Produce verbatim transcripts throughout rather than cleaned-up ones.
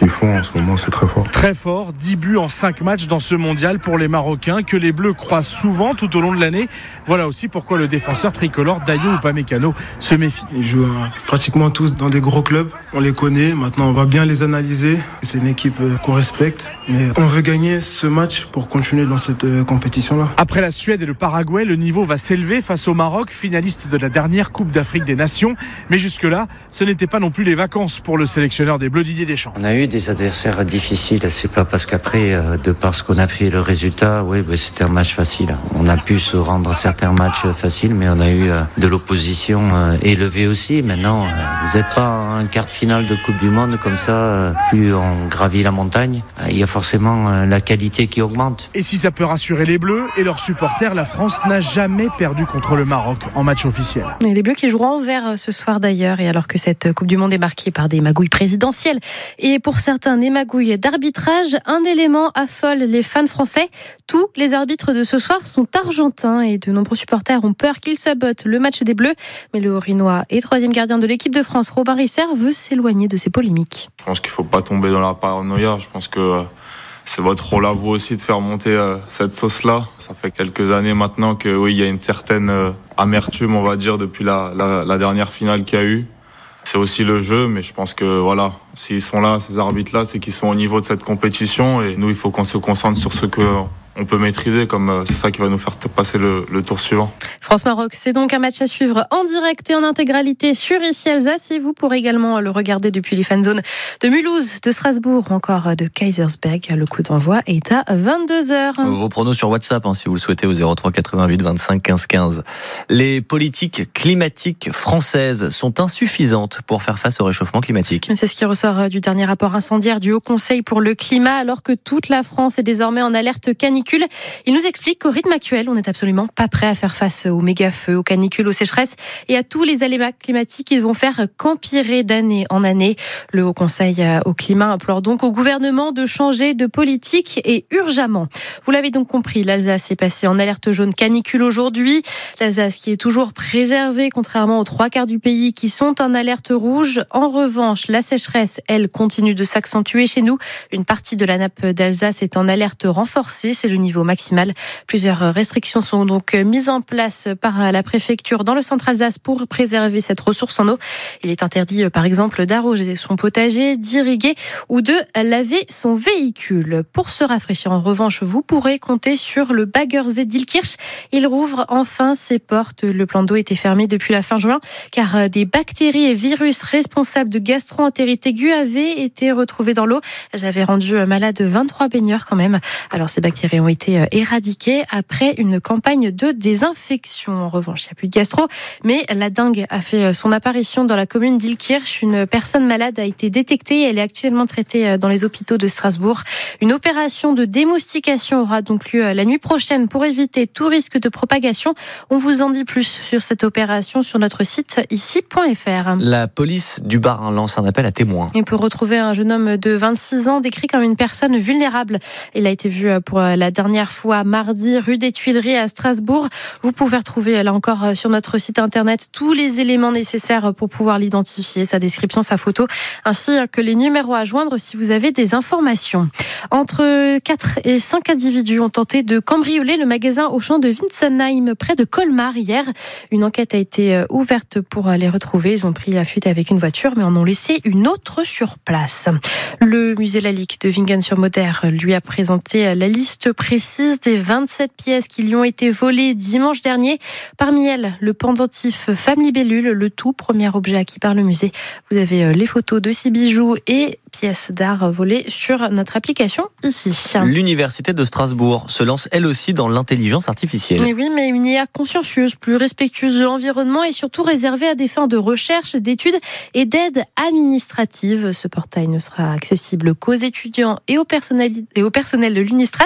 qu'ils font en ce moment, c'est très fort. Très fort, dix buts en cinq matchs dans ce mondial pour les Marocains que les Bleus croisent souvent tout au long de l'année. Voilà aussi pourquoi le défenseur tricolore Dayo Upamecano se méfie. Ils jouent euh, pratiquement tous dans des gros clubs, on les connaît, maintenant on va bien les analyser. C'est une équipe euh, qu'on respecte, mais on veut gagner ce match pour continuer dans cette euh, compétition-là. Après la Suède et le Paraguay, le niveau va s'élever face au Maroc, finaliste de la dernière Coupe d'Afrique des Nations. Mais jusque-là, ce n'était pas non plus les vacances pour le sélectionneur des Bleus, Didier Deschamps. On a eu des adversaires difficiles, c'est pas parce qu'après, euh, de par ce qu'on a fait, le résultat, oui, bah, c'était un match facile. On a pu se rendre certains matchs faciles, mais on a eu euh, de l'opposition euh, élevée aussi. Maintenant, euh, vous n'êtes pas en quart de finale de Coupe du Monde comme ça, euh, plus on gravit la montagne. Euh, il y a forcément euh, la qualité qui augmente. Et si ça peut rassurer les Bleus et leurs supporters, la France n'a jamais perdu contre le Maroc en match officiel. Et les Bleus qui joueront en vert ce soir d'ailleurs, et alors que cette Coupe du Monde est marquée par des magouilles présidentielles et pour certains des magouilles d'arbitrage, un élément affole les fans français. Tous les arbitres de ce soir sont argentins et de nombreux supporters ont peur qu'ils sabotent le match des Bleus. Mais le Haut-Rhinois et troisième gardien de l'équipe de France, Robin Risser, veut s'éloigner de ces polémiques. Je pense qu'il ne faut pas tomber dans la paranoïa. Je pense que c'est votre rôle à vous aussi de faire monter euh, cette sauce-là. Ça fait quelques années maintenant que oui, il y a une certaine euh, amertume, on va dire, depuis la, la, la dernière finale qu'il y a eu. C'est aussi le jeu, mais je pense que voilà, s'ils sont là, ces arbitres-là, c'est qu'ils sont au niveau de cette compétition. Et nous, il faut qu'on se concentre sur ce que on peut maîtriser, comme c'est ça qui va nous faire passer le, le tour suivant. France-Maroc, c'est donc un match à suivre en direct et en intégralité sur Ici Alsace, et vous pourrez également le regarder depuis les fan zones de Mulhouse, de Strasbourg ou encore de Kaisersberg. Le coup d'envoi est à vingt-deux heures. Vos pronos sur WhatsApp, hein, si vous le souhaitez, au zéro trois quatre-vingt-huit vingt-cinq quinze quinze. Les politiques climatiques françaises sont insuffisantes pour faire face au réchauffement climatique. C'est ce qui ressort du dernier rapport incendiaire du Haut Conseil pour le climat, alors que toute la France est désormais en alerte canicule. Il nous explique qu'au rythme actuel, on n'est absolument pas prêt à faire face aux méga-feux, aux canicules, aux sécheresses et à tous les aléas climatiques qui vont faire qu'empirer d'année en année. Le Haut Conseil au climat implore donc au gouvernement de changer de politique et urgemment. Vous l'avez donc compris, l'Alsace est passée en alerte jaune canicule aujourd'hui. L'Alsace qui est toujours préservée, contrairement aux trois quarts du pays qui sont en alerte rouge. En revanche, la sécheresse, elle, continue de s'accentuer chez nous. Une partie de la nappe d'Alsace est en alerte renforcée. C'est le niveau maximal. Plusieurs restrictions sont donc mises en place par la préfecture dans le centre Alsace pour préserver cette ressource en eau. Il est interdit, par exemple, d'arroser son potager, d'irriguer ou de laver son véhicule. Pour se rafraîchir, en revanche, vous pourrez compter sur le Baggersee d'Ilkirch. Il rouvre enfin ses portes. Le plan d'eau était fermé depuis la fin juin car des bactéries et virus responsables de gastro-entérite aiguë avaient été retrouvés dans l'eau. Elles avaient rendu malades vingt-trois baigneurs quand même. Alors ces bactéries ont été éradiquées après une campagne de désinfection. En revanche, il n'y a plus de gastro, mais la dengue a fait son apparition dans la commune d'Ilkirch. Une personne malade a été détectée et elle est actuellement traitée dans les hôpitaux de Strasbourg. Une opération de démoustication aura donc lieu la nuit prochaine pour éviter tout risque de propagation. On vous en dit plus sur cette opération sur notre site ici point f r. La police du Bas-Rhin lance un appel à témoins. Et pour retrouver un jeune homme de vingt-six ans décrit comme une personne vulnérable. Il a été vu pour la dernière fois mardi rue des Tuileries à Strasbourg. Vous pouvez retrouver là encore sur notre site internet tous les éléments nécessaires pour pouvoir l'identifier, sa description, sa photo, ainsi que les numéros à joindre si vous avez des informations. Entre quatre et cinq individus ont tenté de cambrioler le magasin Auchan de Wintzenheim près de Colmar hier. Une enquête a été ouverte pour les retrouver. Ils ont pris la fuite avec une voiture mais en ont laissé une autre sur place. Le musée Lalique de Wingen-sur-Moder lui a présenté la liste précise des vingt-sept pièces qui lui ont été volées dimanche dernier. Parmi elles, le pendentif Femme Libellule, le tout premier objet acquis par le musée. Vous avez les photos de ces bijoux et pièces d'art volées sur notre application ici. L'université de Strasbourg se lance elle aussi dans l'intelligence artificielle. Et oui, mais une I A consciencieuse, plus respectueuse de l'environnement et surtout réservée à des fins de recherche, d'études et d'aide administrative. Ce portail ne sera accessible qu'aux étudiants et au personnel, et au personnel de l'Unistras.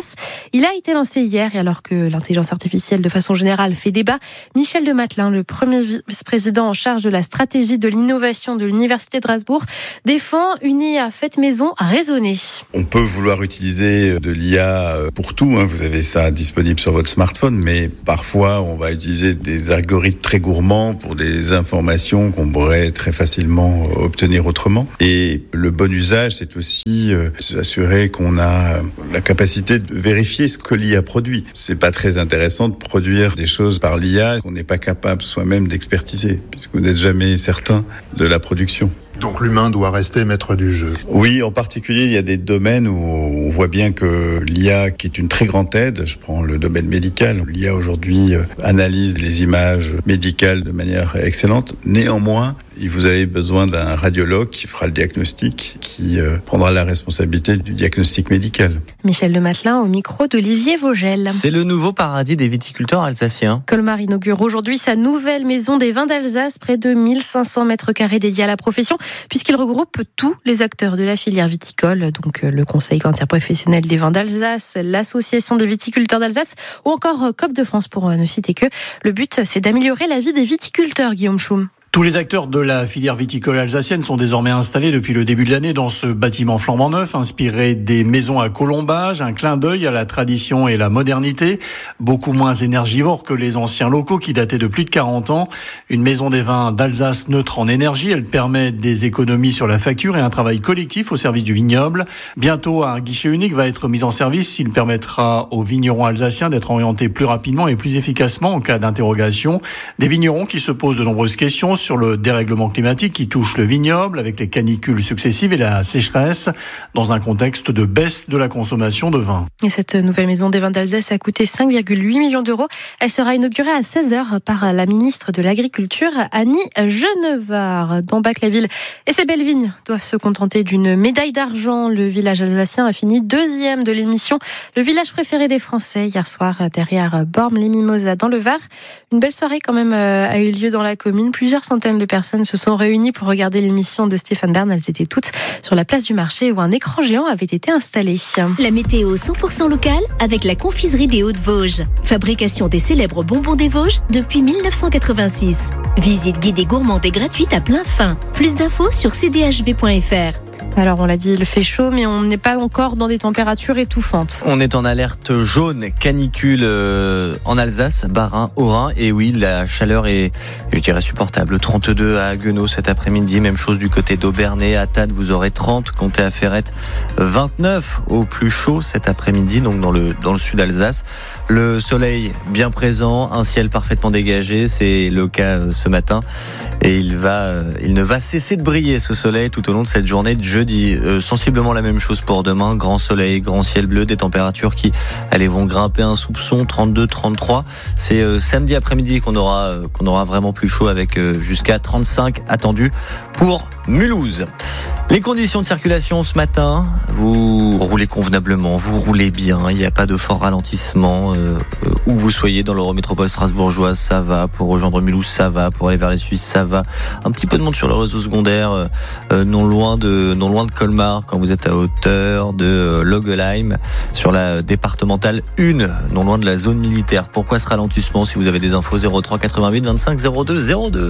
Il a été lancé hier et alors que l'intelligence artificielle de façon générale fait débat, Michel de Matelain, le premier vice-président en charge de la stratégie de l'innovation de l'Université de Strasbourg, défend une I A faite maison raisonnée. On peut vouloir utiliser de l'I A pour tout, hein. Vous avez ça disponible sur votre smartphone, mais parfois on va utiliser des algorithmes très gourmands pour des informations qu'on pourrait très facilement obtenir autrement. Et le bon usage, c'est aussi euh, s'assurer qu'on a la capacité de vérifier ce que l'I A produit. C'est pas très intéressant de produire des choses par l'I A qu'on n'est pas capable soi-même d'expertiser, puisque vous n'êtes jamais certain de la production. Donc l'humain doit rester maître du jeu. Oui, en particulier, il y a des domaines où on voit bien que l'I A, qui est une très grande aide, je prends le domaine médical, l'I A aujourd'hui analyse les images médicales de manière excellente. Néanmoins, vous avez besoin d'un radiologue qui fera le diagnostic, qui euh, prendra la responsabilité du diagnostic médical. Michel de Matelain au micro d'Olivier Vogel. C'est le nouveau paradis des viticulteurs alsaciens. Colmar inaugure aujourd'hui sa nouvelle maison des vins d'Alsace, près de mille cinq cents mètres carrés dédiés à la profession, puisqu'il regroupe tous les acteurs de la filière viticole, donc le Conseil interprofessionnel des vins d'Alsace, l'Association des viticulteurs d'Alsace ou encore C O P de France pour ne citer que. Le but, c'est d'améliorer la vie des viticulteurs, Guillaume Schum. Tous les acteurs de la filière viticole alsacienne sont désormais installés depuis le début de l'année dans ce bâtiment flambant neuf, inspiré des maisons à colombage, un clin d'œil à la tradition et la modernité, beaucoup moins énergivore que les anciens locaux qui dataient de plus de quarante ans. Une maison des vins d'Alsace neutre en énergie, elle permet des économies sur la facture et un travail collectif au service du vignoble. Bientôt, un guichet unique va être mis en service. Il permettra aux vignerons alsaciens d'être orientés plus rapidement et plus efficacement en cas d'interrogation. Des vignerons qui se posent de nombreuses questions sur le dérèglement climatique qui touche le vignoble avec les canicules successives et la sécheresse dans un contexte de baisse de la consommation de vin. Et cette nouvelle maison des vins d'Alsace a coûté cinq virgule huit millions d'euros. Elle sera inaugurée à seize heures par la ministre de l'Agriculture, Annie Genevard. Dans Bac-la-Ville et ses belles vignes doivent se contenter d'une médaille d'argent. Le village alsacien a fini deuxième de l'émission Le village préféré des Français hier soir derrière Bormes-les-Mimosas dans le Var. Une belle soirée quand même a eu lieu dans la commune. Plusieurs centaines de personnes se sont réunies pour regarder l'émission de Stéphane Bern. Elles étaient toutes sur la place du marché où un écran géant avait été installé. La météo cent pour cent locale avec la confiserie des Hauts-de-Vosges. Fabrication des célèbres bonbons des Vosges depuis mille neuf cent quatre-vingt-six. Visite guidée gourmande et gratuite à plein fin. Plus d'infos sur c d h v point f r. Alors on l'a dit, il fait chaud, mais on n'est pas encore dans des températures étouffantes. On est en alerte jaune, canicule euh, en Alsace, Bas-Rhin, Haut-Rhin. Et oui, la chaleur est, je dirais, supportable. trente-deux à Haguenau cet après-midi, même chose du côté d'Aubernay. À Tade, vous aurez trente. Comptez à Ferrette, vingt-neuf au plus chaud cet après-midi, donc dans le, dans le sud Alsace. Le soleil bien présent, un ciel parfaitement dégagé, c'est le cas ce matin. Et il va, il ne va cesser de briller ce soleil tout au long de cette journée de jeudi. Euh, sensiblement la même chose pour demain. Grand soleil, grand ciel bleu, des températures qui, allez, vont grimper un soupçon, trente-deux, trente-trois. C'est euh, samedi après-midi qu'on aura, euh, qu'on aura vraiment plus chaud avec euh, jusqu'à trente-cinq attendus pour Mulhouse. Les conditions de circulation ce matin, vous roulez convenablement, vous roulez bien, il n'y a pas de fort ralentissement. Euh, euh, où vous soyez dans l'Eurométropole strasbourgeoise, ça va. Pour rejoindre Mulhouse, ça va. Pour aller vers les Suisses, ça va. Un petit peu de monde sur le réseau secondaire, euh, euh, non loin de non loin de Colmar, quand vous êtes à hauteur de euh, Logelheim, sur la départementale un, non loin de la zone militaire. Pourquoi ce ralentissement? Si vous avez des infos, zéro trois quatre-vingt-huit vingt-cinq zéro deux zéro deux.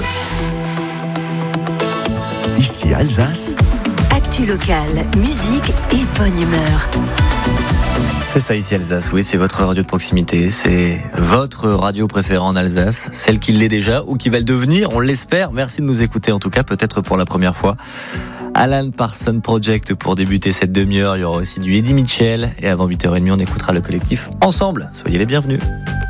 Ici Alsace. Actu locale, musique et bonne humeur. C'est ça ici Alsace, oui, c'est votre radio de proximité, c'est votre radio préférée en Alsace, celle qui l'est déjà ou qui va le devenir, on l'espère. Merci de nous écouter en tout cas, peut-être pour la première fois. Alan Parsons Project pour débuter cette demi-heure, il y aura aussi du Eddie Mitchell et avant huit heures trente on écoutera le collectif Ensemble. Soyez les bienvenus.